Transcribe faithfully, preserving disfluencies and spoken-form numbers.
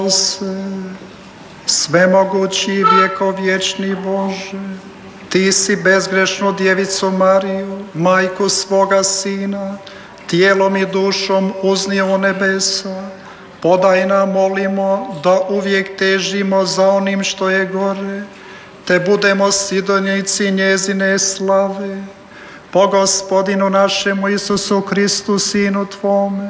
se, svemogući i vjekovječni Bože, Ti si bezgrešnu djevicu Mariju, majku svoga Sina, tijelom i dušom uznio u nebesa. Podaj nam, molimo, da uvijek težimo za onim što je gore, te budemo sidonici njezine slave. Po Gospodinu našemu Isusu Kristu, Sinu Tvome,